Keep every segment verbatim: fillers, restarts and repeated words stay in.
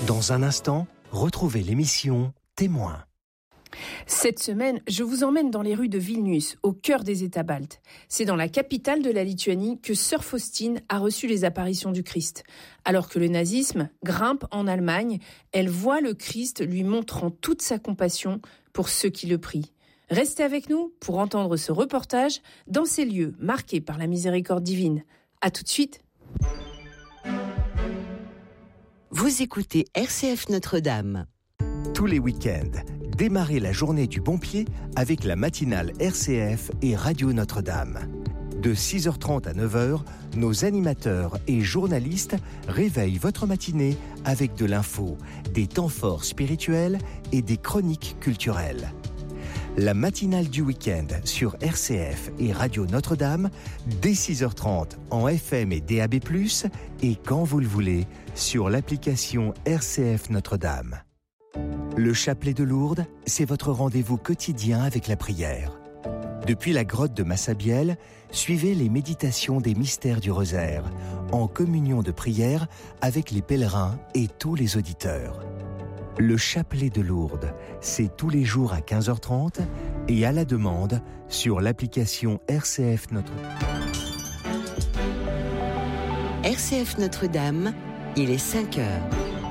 Dans un instant, retrouvez l'émission Témoin. Cette semaine, je vous emmène dans les rues de Vilnius, au cœur des États baltes. C'est dans la capitale de la Lituanie que sœur Faustine a reçu les apparitions du Christ. Alors que le nazisme grimpe en Allemagne, elle voit le Christ lui montrant toute sa compassion pour ceux qui le prient. Restez avec nous pour entendre ce reportage dans ces lieux marqués par la miséricorde divine. À tout de suite. Vous écoutez R C F Notre-Dame. Tous les week-ends, démarrez la journée du bon pied avec la matinale R C F et Radio Notre-Dame. De six heures trente à neuf heures, nos animateurs et journalistes réveillent votre matinée avec de l'info, des temps forts spirituels et des chroniques culturelles. La matinale du week-end sur R C F et Radio Notre-Dame, dès six heures trente en F M et D A B plus, et quand vous le voulez, sur l'application R C F Notre-Dame. Le chapelet de Lourdes, c'est votre rendez-vous quotidien avec la prière. Depuis la grotte de Massabielle, suivez les méditations des mystères du rosaire, en communion de prière avec les pèlerins et tous les auditeurs. Le chapelet de Lourdes, c'est tous les jours à quinze heures trente et à la demande sur l'application R C F Notre-Dame. R C F Notre-Dame, il est cinq heures.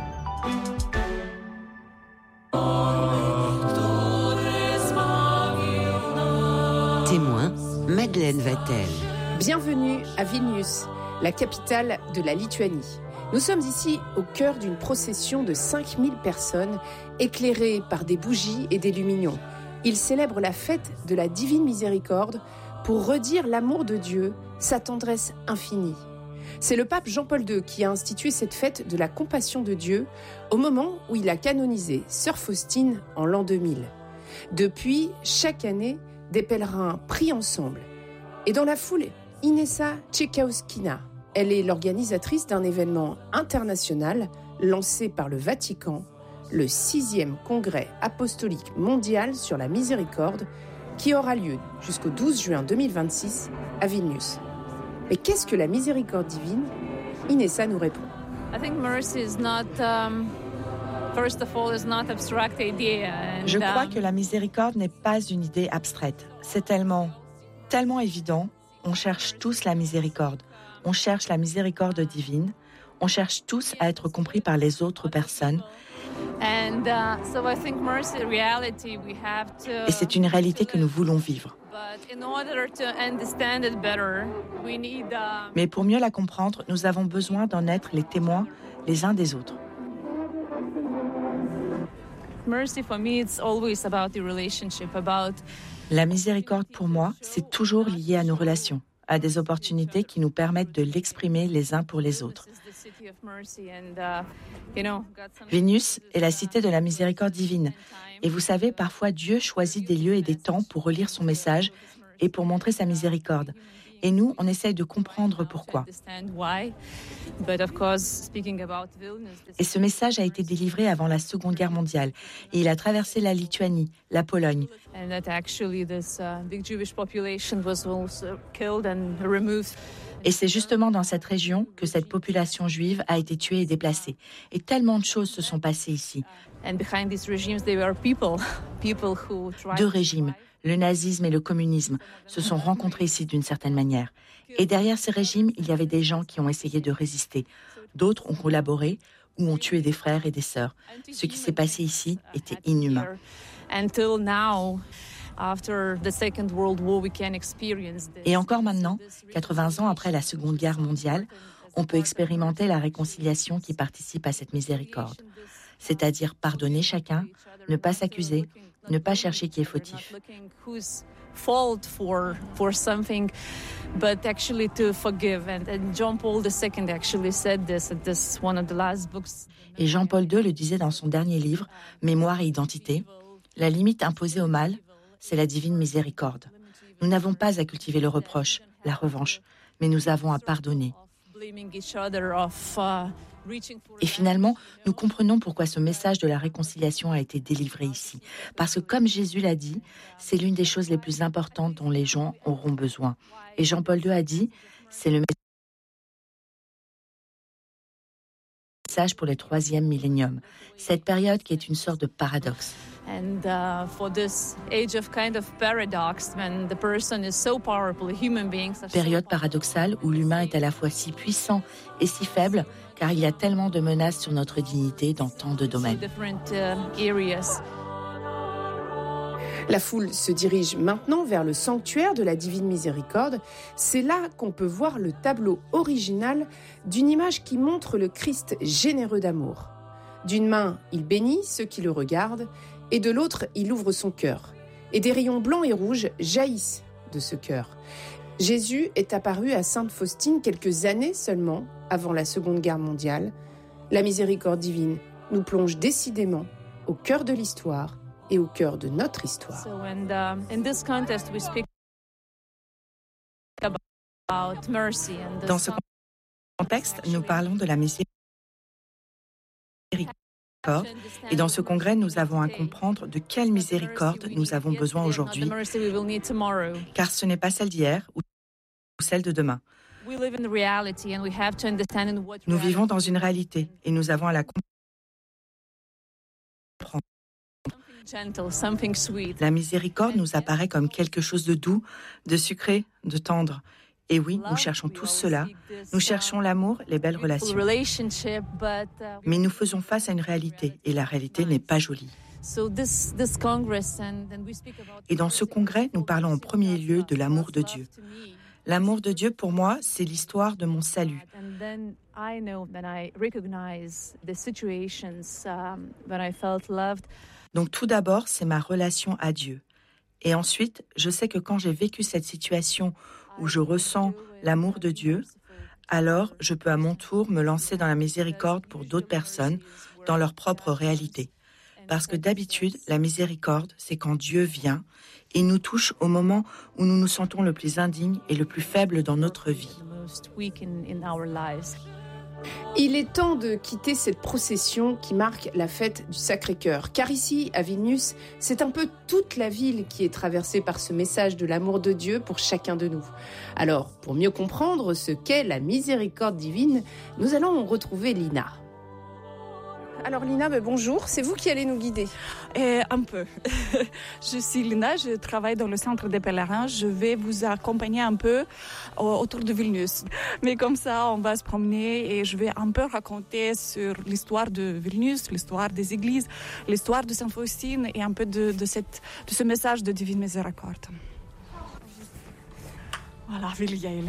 Témoin, Madeleine Vatel. Bienvenue à Vilnius, la capitale de la Lituanie. Nous sommes ici au cœur d'une procession de cinq mille personnes éclairées par des bougies et des lumignons. Ils célèbrent la fête de la Divine Miséricorde pour redire l'amour de Dieu, sa tendresse infinie. C'est le pape Jean-Paul deux qui a institué cette fête de la compassion de Dieu au moment où il a canonisé sœur Faustine en l'an deux mille. Depuis, chaque année, des pèlerins prient ensemble. Et dans la foule, Inessa Tchekauskina. Elle est l'organisatrice d'un événement international lancé par le Vatican, le sixième congrès apostolique mondial sur la miséricorde, qui aura lieu jusqu'au douze juin deux mille vingt-six à Vilnius. Mais qu'est-ce que la miséricorde divine ? Inessa nous répond. I think mercy is not, um, first of all, is not abstract idea. And, Je crois um, que la miséricorde n'est pas une idée abstraite. C'est tellement, tellement évident. On cherche tous la miséricorde. On cherche la miséricorde divine. On cherche tous à être compris par les autres personnes. And, uh, so I think mercy, reality, we have to, Et c'est une réalité que nous voulons vivre. but in order to understand it better, we need, uh, Mais pour mieux la comprendre, nous avons besoin d'en être les témoins les uns des autres. mercy for me, it's always about the relationship, about La miséricorde, pour moi, c'est toujours lié à nos relations, à des opportunités qui nous permettent de l'exprimer les uns pour les autres. this is the city of mercy and, uh, you know, God sometimes- Vénus est la cité de la miséricorde divine. Et vous savez, parfois Dieu choisit des lieux et des temps pour relire son message et pour montrer sa miséricorde. Et nous, on essaye de comprendre pourquoi. understand why. But of course, speaking about Vilnius, this Et ce message a été délivré avant la Seconde Guerre mondiale. Et il a traversé la Lituanie, la Pologne. and that actually this uh, big Jewish population was also killed and removed. Et c'est justement dans cette région que cette population juive a été tuée et déplacée. Et tellement de choses se sont passées ici. And behind these regimes, there were people, people who tried Deux régimes, le nazisme et le communisme, se sont rencontrés ici d'une certaine manière. Et derrière ces régimes, il y avait des gens qui ont essayé de résister. D'autres ont collaboré ou ont tué des frères et des sœurs. Ce qui s'est passé ici était inhumain. Until now, after the Second World War, we can experience this. Et encore maintenant, quatre-vingts ans après la Seconde Guerre mondiale, on peut expérimenter la réconciliation qui participe à cette miséricorde. C'est-à-dire pardonner chacun, ne pas s'accuser, ne pas chercher qui est fautif. Looking who's fault for for something, but actually to forgive. And, and John Paul the Second actually said this at this one of the last books. Et Jean-Paul deux le disait dans son dernier livre, Mémoire et identité, la limite imposée au mal, c'est la divine miséricorde. Nous n'avons pas à cultiver le reproche, la revanche, mais nous avons à pardonner. Blaming each other of, uh, reaching for Et finalement, nous comprenons pourquoi ce message de la réconciliation a été délivré ici. Parce que comme Jésus l'a dit, c'est l'une des choses les plus importantes dont les gens auront besoin. Et Jean-Paul deux a dit, c'est le sage pour le troisième millénium. Cette période qui est une sorte de paradoxe. And uh, for this age of kind of paradox, when the person is so powerful, human beings are so Période paradoxale où l'humain est à la fois si puissant et si faible, car il y a tellement de menaces sur notre dignité dans tant de domaines. different uh, areas. La foule se dirige maintenant vers le sanctuaire de la Divine Miséricorde. C'est là qu'on peut voir le tableau original d'une image qui montre le Christ généreux d'amour. D'une main, il bénit ceux qui le regardent, et de l'autre, il ouvre son cœur. Et des rayons blancs et rouges jaillissent de ce cœur. Jésus est apparu à Sainte Faustine quelques années seulement avant la Seconde Guerre mondiale. La miséricorde divine nous plonge décidément au cœur de l'histoire et au cœur de notre histoire. So, and um, in this context, we speak about mercy and the Dans ce contexte, nous parlons de la miséricorde. Et dans ce congrès, nous avons à comprendre de quelle miséricorde nous avons besoin aujourd'hui, car ce n'est pas celle d'hier ou celle de demain. Nous vivons dans une réalité et nous avons à la comprendre. La miséricorde nous apparaît comme quelque chose de doux, de sucré, de tendre. Et oui, nous cherchons tous cela. Nous cherchons l'amour, les belles relations. Mais nous faisons face à une réalité, et la réalité n'est pas jolie. Et dans ce congrès, nous parlons en premier lieu de l'amour de Dieu. L'amour de Dieu, pour moi, c'est l'histoire de mon salut. Donc tout d'abord, c'est ma relation à Dieu. Et ensuite, je sais que quand j'ai vécu cette situation où je ressens l'amour de Dieu, alors je peux à mon tour me lancer dans la miséricorde pour d'autres personnes, dans leur propre réalité. Parce que d'habitude, la miséricorde, c'est quand Dieu vient et nous touche au moment où nous nous sentons le plus indignes et le plus faibles dans notre vie. Il est temps de quitter cette procession qui marque la fête du Sacré-Cœur. Car ici, à Vilnius, c'est un peu toute la ville qui est traversée par ce message de l'amour de Dieu pour chacun de nous. Alors, pour mieux comprendre ce qu'est la miséricorde divine, nous allons retrouver Lina. Alors Lina, ben bonjour, c'est vous qui allez nous guider. Et un peu. Je suis Lina, je travaille dans le centre des pèlerins. Je vais vous accompagner un peu autour de Vilnius. Mais comme ça, on va se promener et je vais un peu raconter sur l'histoire de Vilnius, l'histoire des églises, l'histoire de Sainte Faustine et un peu de, de, cette, de ce message de Divine Miséricorde. Voilà, Vilja est là.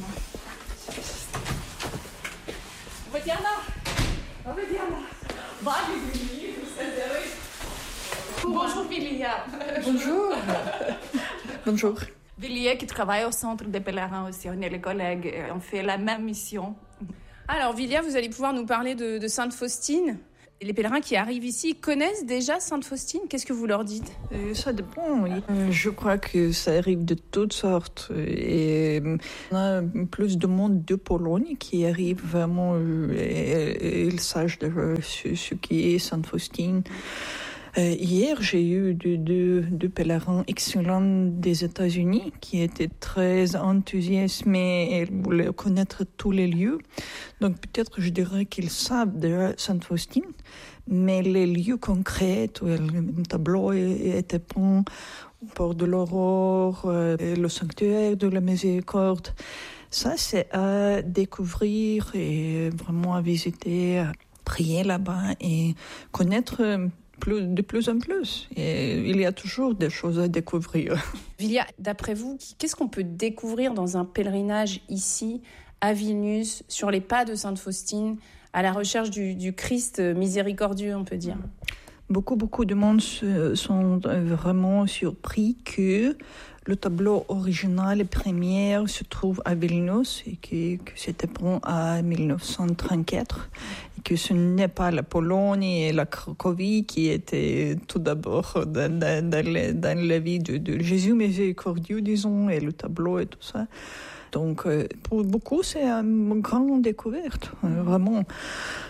Bonjour Vilja. Bonjour. Bonjour. Vilja qui travaille au centre des pèlerins aussi. On est les collègues et on fait la même mission. Alors Vilja, vous allez pouvoir nous parler de, de Sainte Faustine. Les pèlerins qui arrivent ici connaissent déjà Sainte Faustine. Qu'est-ce que vous leur dites ? euh, Ça dépend, oui. Euh, je crois que ça arrive de toutes sortes. Et on a plus de monde de Pologne qui arrive vraiment euh, et, et ils savent de, ce, ce qui est Sainte Faustine. Euh, hier, j'ai eu deux, deux, deux pèlerins excellents des États-Unis qui étaient très enthousiasmés et voulaient connaître tous les lieux. Donc peut-être je dirais qu'ils savent de Sainte Faustine, mais les lieux concrets, le tableau était peint au port de l'Aurore, euh, le sanctuaire de la Miséricorde. Ça, c'est à découvrir et vraiment à visiter, à prier là-bas et connaître Plus, de plus en plus. Et il y a toujours des choses à découvrir. Vilja, d'après vous, qu'est-ce qu'on peut découvrir dans un pèlerinage ici, à Vilnius, sur les pas de Sainte Faustine, à la recherche du, du Christ miséricordieux, on peut dire ? Beaucoup, beaucoup de monde se, sont vraiment surpris que le tableau original et premier se trouve à Vilnius et que, que c'était peint en dix-neuf cent trente-quatre et que ce n'est pas la Pologne et la Cracovie qui étaient tout d'abord dans, dans, dans, les, dans la vie de, de Jésus miséricordieux, disons, et le tableau et tout ça. Donc, pour beaucoup, c'est une grande découverte, vraiment.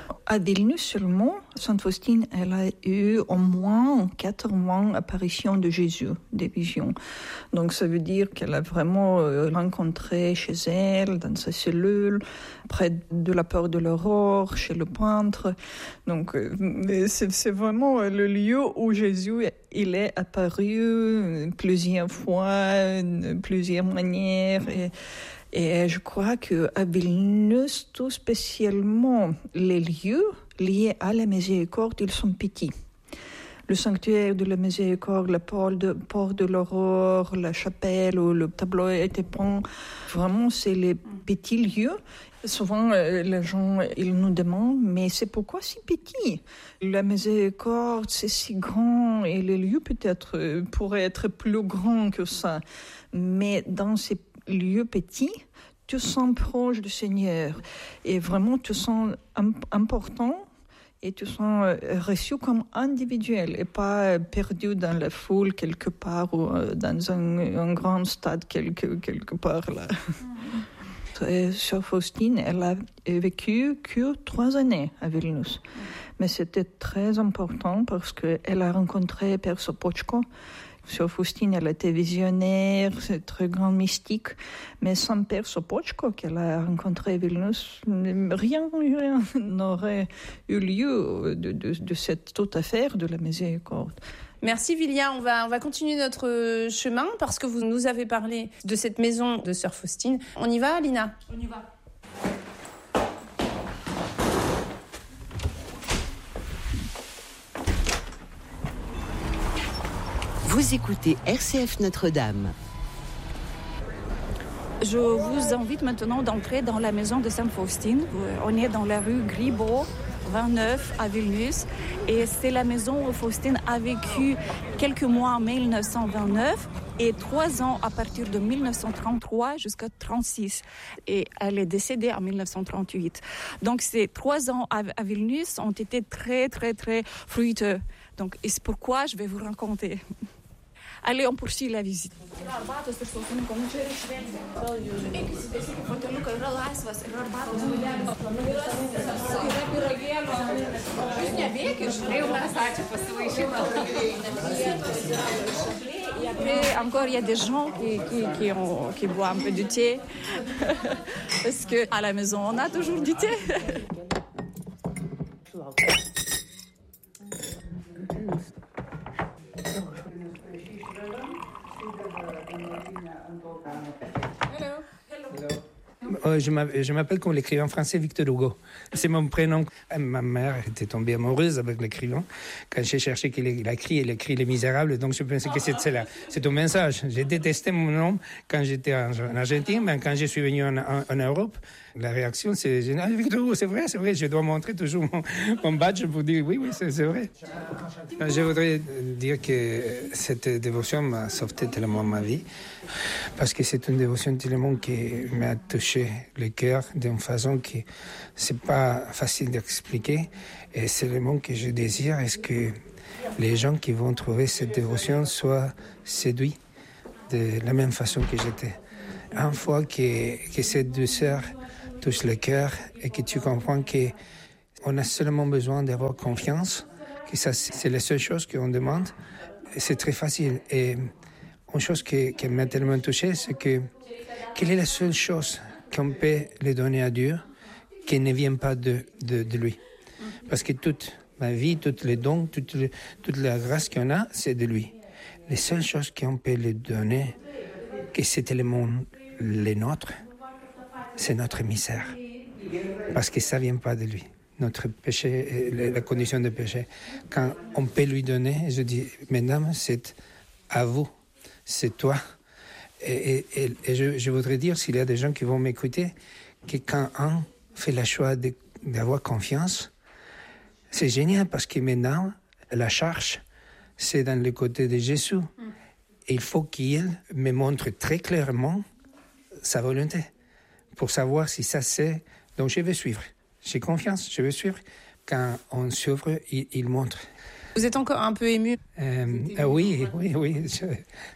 À Vilnius seulement, Sainte Faustine, elle a eu au moins quatre mois apparition de Jésus, des visions. Donc ça veut dire qu'elle a vraiment rencontré chez elle, dans sa cellule, près de la porte de l'aurore, chez le peintre. Donc c'est, c'est vraiment le lieu où Jésus il est apparu plusieurs fois, de plusieurs manières. Et, Et je crois qu'à Vilnius, tout spécialement, les lieux liés à la miséricorde, ils sont petits. Le sanctuaire de la miséricorde, la porte de, porte de l'aurore, la chapelle où le tableau a été peint, vraiment, c'est les petits lieux. Souvent, les gens, ils nous demandent, mais c'est pourquoi si petit? La miséricorde, c'est si grand et les lieux peut-être pourraient être plus grands que ça. Mais dans ces lieu petit, tu sens proche du Seigneur et vraiment tu sens important et tu sens reçu comme individuel et pas perdu dans la foule quelque part ou dans un, un grand stade quelque, quelque part là. Mm-hmm. Sœur Faustine, elle a vécu que trois années à Vilnius. Mais c'était très important parce qu'elle a rencontré Père Sopoćko. Sœur Faustine, elle était visionnaire, c'est très grand mystique, mais sans Père Sopoćko qu'elle a rencontré à Vilnius, rien, rien n'aurait eu lieu de, de, de cette toute affaire de la miséricorde. Merci Vilia, on va, on va continuer notre chemin parce que vous nous avez parlé de cette maison de Sœur Faustine. On y va, Lina ? On y va. Vous écoutez R C F Notre-Dame. Je vous invite maintenant d'entrer dans la maison de Sainte Faustine. On est dans la rue Gribaud, vingt-neuf à Vilnius. Et c'est la maison où Faustine a vécu quelques mois en mille neuf cent vingt-neuf et trois ans à partir de mille neuf cent trente-trois jusqu'à trente-six. Et elle est décédée en mille neuf cent trente-huit. Donc ces trois ans à, à Vilnius ont été très, très, très fructueux. Donc, et c'est pourquoi je vais vous raconter. Allez, on poursuit la visite. Et après, encore, il y a des gens qui, qui, qui, ont, qui boivent un peu de thé. Parce qu'à la maison, on a toujours du thé. Euh, je, je m'appelle comme l'écrivain français Victor Hugo. C'est mon prénom. Ma mère était tombée amoureuse avec l'écrivain. Quand j'ai cherché qu'il il a écrit, il a écrit Les Misérables, donc je pensais que c'est, c'est, là, c'est un message. J'ai détesté mon nom quand j'étais en, en Argentine, mais quand je suis venu en, en, en Europe, la réaction c'est ah, Victor Hugo, c'est vrai, c'est vrai. Je dois montrer toujours mon, mon badge pour dire oui, oui, c'est, c'est vrai. Je voudrais dire que cette dévotion m'a sauvé tellement ma vie, parce que c'est une dévotion tellement qui m'a touché le cœur d'une façon qui c'est pas facile d'expliquer, et c'est le mot que je désire, est-ce que les gens qui vont trouver cette dévotion soient séduits de la même façon que j'étais. Une fois que, que cette douceur touche le cœur et que tu comprends qu'on a seulement besoin d'avoir confiance, que ça c'est la seule chose qu'on demande, c'est très facile. Et une chose qui, qui m'a tellement touché, c'est que quelle est la seule chose qu'on peut lui donner à Dieu qui ne vient pas de, de, de lui. Parce que toute ma vie, tous les dons, toute, le, toute la grâce qu'on a, c'est de lui. Les seules choses qu'on peut lui donner, que c'est tellement les nôtres, c'est notre misère. Parce que ça ne vient pas de lui. Notre péché, la condition de péché. Quand on peut lui donner, je dis, mesdames, c'est à vous, c'est toi. Et, et, et je, je voudrais dire, s'il y a des gens qui vont m'écouter, que quand un fait le choix de, d'avoir confiance, c'est génial parce que maintenant, la charge, c'est dans le côté de Jésus. Et il faut qu'il me montre très clairement sa volonté pour savoir si ça c'est... Donc je vais suivre. J'ai confiance, je vais suivre. Quand on s'ouvre, il, il montre. Vous êtes encore un peu ému? euh, euh, Oui, oui, oui. Je,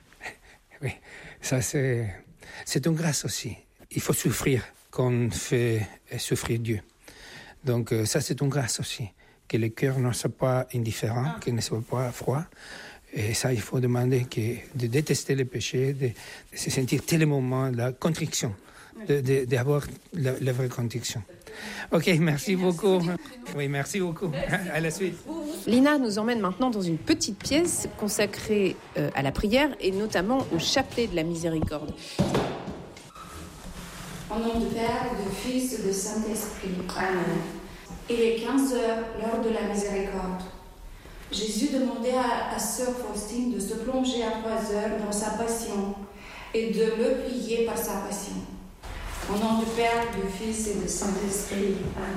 oui, ça c'est... C'est une grâce aussi. Il faut souffrir qu'on fait souffrir Dieu. Donc euh, ça, c'est une grâce aussi, que le cœur ne soit pas indifférent, qu'il ne soit pas froid. Et ça, il faut demander que, de détester le péché, de, de se sentir tel moment, la contrition, de, de, d'avoir la, la vraie contrition. Ok, merci, merci beaucoup. Oui, merci beaucoup. Merci. À la suite. Lina nous emmène maintenant dans une petite pièce consacrée euh, à la prière et notamment au chapelet de la miséricorde. Au nom du Père, du Fils et du Saint-Esprit. Amen. Il est quinze heures, l'heure de la miséricorde. Jésus demandait à, à sœur Faustine de se plonger à trois heures dans sa passion et de le prier par sa passion. Au nom du Père, du Fils et du Saint-Esprit.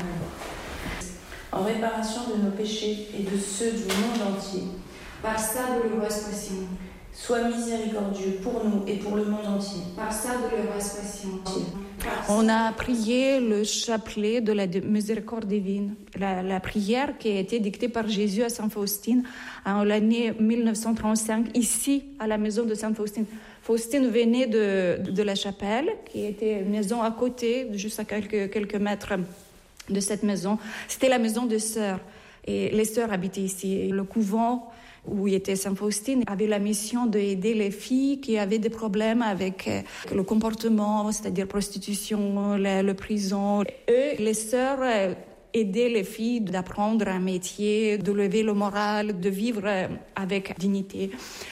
Amen. En réparation de nos péchés et de ceux du monde entier. Par sa douloureuse passion. Sois miséricordieux pour nous et pour le monde entier. Par sa douloureuse passion. On a prié le chapelet de la miséricorde divine, la, la prière qui a été dictée par Jésus à Sainte Faustine en l'année mille neuf cent trente-cinq, ici, à la maison de Sainte Faustine. Faustine venait de, de la chapelle, qui était une maison à côté, juste à quelques, quelques mètres de cette maison. C'était la maison des sœurs. Et les sœurs habitaient ici. Et le couvent où était Sainte Faustine avait la mission d'aider les filles qui avaient des problèmes avec le comportement, c'est-à-dire prostitution, le, le prison. Eux, les sœurs, aidaient les filles d'apprendre un métier, de lever le moral, de vivre avec dignité.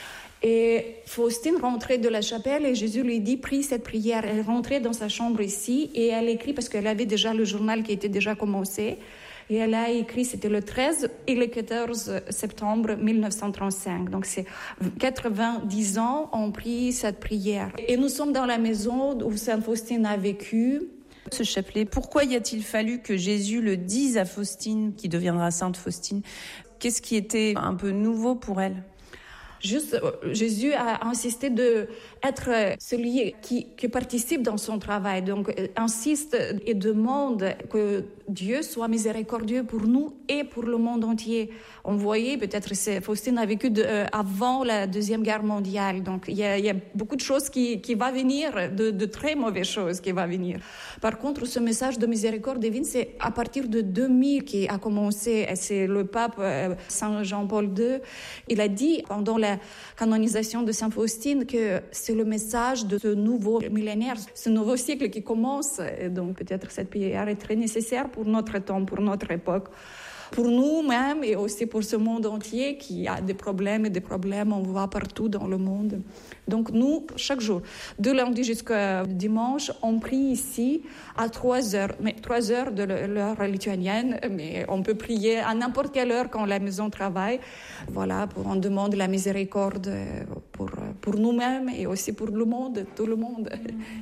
Et Faustine rentrait de la chapelle et Jésus lui dit, prie cette prière. Elle rentrait dans sa chambre ici et elle écrit, parce qu'elle avait déjà le journal qui était déjà commencé, et elle a écrit, c'était le treize et le quatorze septembre mille neuf cent trente-cinq. Donc c'est quatre-vingt-dix ans, on prie cette prière. Et nous sommes dans la maison où Sainte Faustine a vécu. Ce chapelet, pourquoi y a-t-il fallu que Jésus le dise à Faustine, qui deviendra Sainte Faustine? Qu'est-ce qui était un peu nouveau pour elle? Juste, Jésus a insisté d'être celui qui, qui participe dans son travail. Donc, insiste et demande que Dieu soit miséricordieux pour nous et pour le monde entier. On voyait, peut-être, Faustine a vécu de, euh, avant la Deuxième Guerre mondiale. Donc, il y a, il y a beaucoup de choses qui, qui vont venir, de, de très mauvaises choses qui vont venir. Par contre, ce message de miséricorde divine, c'est à partir de deux mille qui a commencé. C'est le pape euh, Saint Jean-Paul deux. Il a dit, pendant la canonisation de Sainte Faustine, que c'est le message de ce nouveau millénaire, ce nouveau cycle qui commence. Et donc, peut-être cette prière est très nécessaire pour notre temps, pour notre époque, pour nous-mêmes et aussi pour ce monde entier qui a des problèmes et des problèmes, on voit partout dans le monde. Donc nous, chaque jour, de lundi jusqu'à dimanche, on prie ici à trois heures, mais trois heures de l'heure lituanienne, mais on peut prier à n'importe quelle heure quand la maison travaille. Voilà, pour, on demande la miséricorde pour, pour nous-mêmes et aussi pour le monde, tout le monde.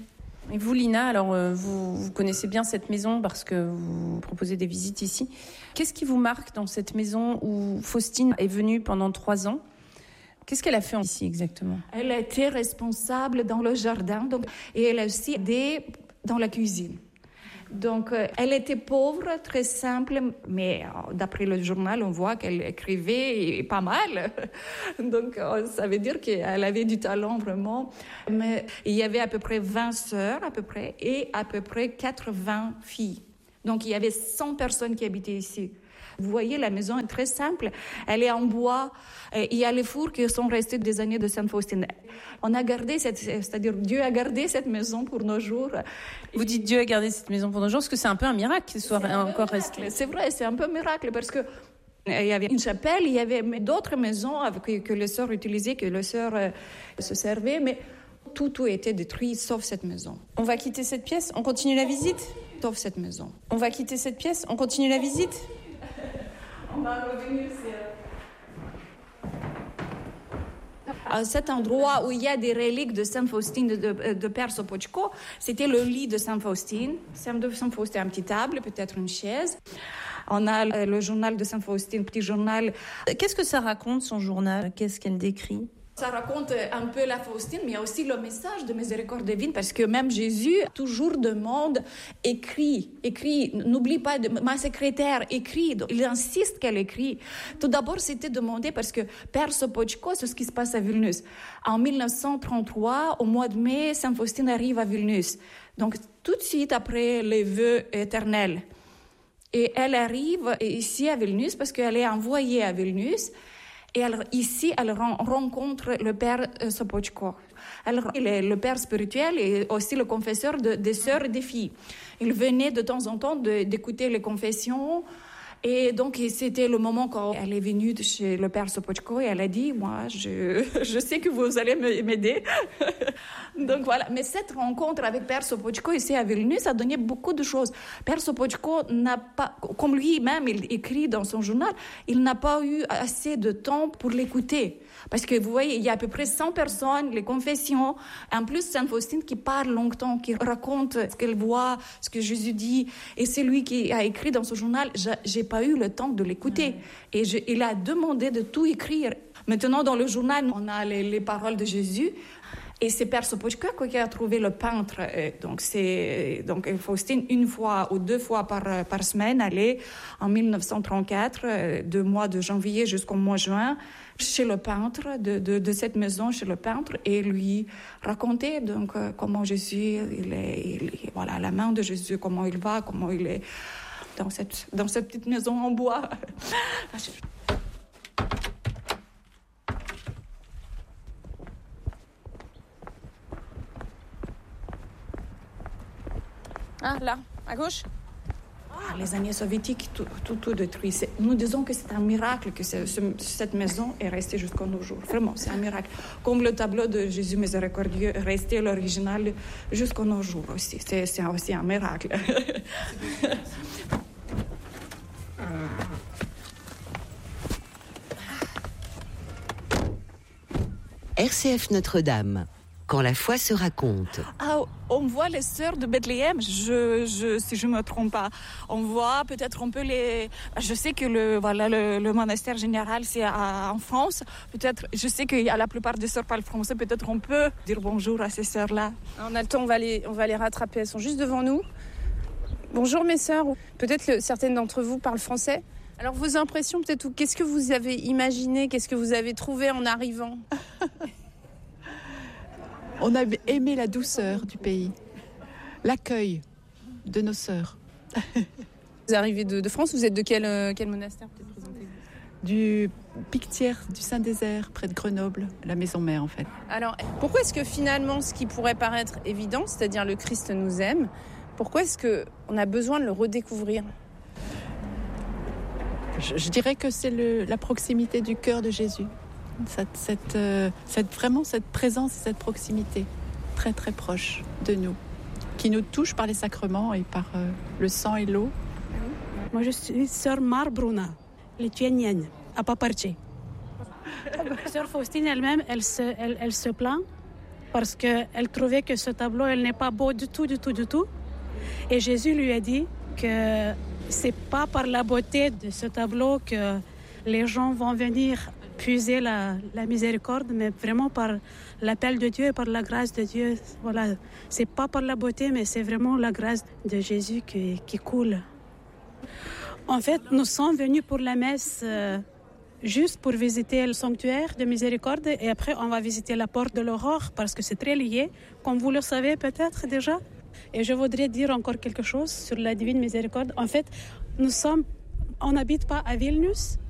Et vous, Lina, alors euh, vous, vous connaissez bien cette maison parce que vous proposez des visites ici. Qu'est-ce qui vous marque dans cette maison où Faustine est venue pendant trois ans? Qu'est-ce qu'elle a fait ici exactement? Elle a été responsable dans le jardin, donc, et elle a aussi aidé dans la cuisine. Donc, euh, elle était pauvre, très simple, mais euh, d'après le journal, on voit qu'elle écrivait et pas mal. Donc, euh, ça veut dire qu'elle avait du talent vraiment. Mais il y avait à peu près vingt sœurs, à peu près, et à peu près quatre-vingts filles. Donc, il y avait cent personnes qui habitaient ici. Vous voyez, la maison est très simple. Elle est en bois. Il y a les fours qui sont restés des années de Sainte Faustine. On a gardé cette, c'est-à-dire Dieu a gardé cette maison pour nos jours. Vous dites Dieu a gardé cette maison pour nos jours, parce que c'est un peu un miracle qu'il soit encore resté. C'est vrai, c'est un peu un miracle parce que il y avait une chapelle, il y avait d'autres maisons que, que les sœurs utilisaient, que les sœurs euh, se servaient, mais tout, tout était détruit sauf cette maison. On va quitter cette pièce, on continue la visite? Sauf cette maison. On va quitter cette pièce, on continue la visite? On va revenir à cet endroit où il y a des reliques de Sainte Faustine de, de, de Père Sopoćko, c'était le lit de Sainte Faustine. Sainte Faustine a une petite table, peut-être une chaise. On a le journal de Sainte Faustine, petit journal. Qu'est-ce que ça raconte, son journal? Qu'est-ce qu'elle décrit? Ça raconte un peu la Faustine, mais il y a aussi le message de miséricorde divine, parce que même Jésus toujours demande, écrit, écrit, n'oublie pas, de, ma secrétaire écrit, il insiste qu'elle écrit. Tout d'abord, c'était demandé parce que Père Sopoćko, c'est ce qui se passe à Vilnius. En mille neuf cent trente-trois, au mois de mai, Sainte Faustine arrive à Vilnius. Donc, tout de suite après les vœux éternels. Et elle arrive ici à Vilnius parce qu'elle est envoyée à Vilnius. Et alors, ici, elle rencontre le père Sopochko. Alors, il est le père spirituel et aussi le confesseur de, des sœurs et des filles. Il venait de temps en temps de, d'écouter les confessions. Et donc, c'était le moment quand elle est venue de chez le père Sopochko et elle a dit, moi, je, je sais que vous allez m'aider. Donc voilà. Mais cette rencontre avec père Sopochko ici à Vilnius a donné beaucoup de choses. Père Sopochko n'a pas, comme lui-même, il écrit dans son journal, il n'a pas eu assez de temps pour l'écouter. Parce que vous voyez, il y a à peu près cent personnes, les confessions. En plus, Sainte Faustine qui parle longtemps, qui raconte ce qu'elle voit, ce que Jésus dit. Et c'est lui qui a écrit dans son journal, j'ai pas eu le temps de l'écouter. Et je, il a demandé de tout écrire. Maintenant, dans le journal, on a les, les paroles de Jésus. Et c'est Père Sopochko qui a trouvé le peintre. Donc, c'est, donc Faustine, une fois ou deux fois par, par semaine, allait en dix-neuf cent trente-quatre, du mois de janvier jusqu'au mois de juin, chez le peintre, de, de, de cette maison chez le peintre, et lui raconter donc, comment Jésus, il est, il est, voilà, la main de Jésus, comment il va, comment il est dans cette, dans cette petite maison en bois. Ah, là, à gauche. Ah, les années soviétiques, tout, tout, tout détruit. C'est, nous disons que c'est un miracle que ce, ce, cette maison est restée jusqu'à nos jours. Vraiment, c'est un miracle. Comme le tableau de Jésus miséricordieux est resté l'original jusqu'à nos jours aussi. C'est, c'est aussi un miracle. R C F Notre-Dame, quand la foi se raconte. Ah, on voit les sœurs de Bethléem, je, je, si je ne me trompe pas. On voit peut-être un peu les... Je sais que le, voilà, le, le monastère général, c'est à, en France. Peut-être, je sais que la plupart des sœurs parlent français. Peut-être on peut dire bonjour à ces sœurs-là. On a le temps, on va les, on va les rattraper. Elles sont juste devant nous. Bonjour mes sœurs. Peut-être que certaines d'entre vous parlent français. Alors vos impressions, peut-être, ou qu'est-ce que vous avez imaginé, qu'est-ce que vous avez trouvé en arrivant? On a aimé la douceur du pays, l'accueil de nos sœurs. Vous arrivez de, de France, vous êtes de quel, euh, quel monastère peut-être présentez-vous? Du Pictière, du Saint-Désert, près de Grenoble, la maison mère en fait. Alors, pourquoi est-ce que finalement, ce qui pourrait paraître évident, c'est-à-dire le Christ nous aime, pourquoi est-ce qu'on a besoin de le redécouvrir? je, je dirais que c'est le, la proximité du cœur de Jésus. Cette, cette, euh, cette, vraiment cette présence, cette proximité très très proche de nous, qui nous touche par les sacrements et par euh, le sang et l'eau. Moi je suis sœur Mar Bruna, lituanienne, à Paparche. Sœur Faustine elle-même, elle se, elle, elle se plaint parce qu'elle trouvait que ce tableau, elle n'est pas beau du tout, du tout, du tout. Et Jésus lui a dit que c'est pas par la beauté de ce tableau que les gens vont venir puiser la, la miséricorde, mais vraiment par l'appel de Dieu et par la grâce de Dieu. Voilà, c'est pas par la beauté, mais c'est vraiment la grâce de Jésus qui, qui coule. En fait, nous sommes venus pour la messe euh, juste pour visiter le sanctuaire de miséricorde et après on va visiter la porte de l'aurore parce que c'est très lié, comme vous le savez peut-être déjà. Et je voudrais dire encore quelque chose sur la divine miséricorde. En fait, nous sommes, on n'habite pas à Vilnius,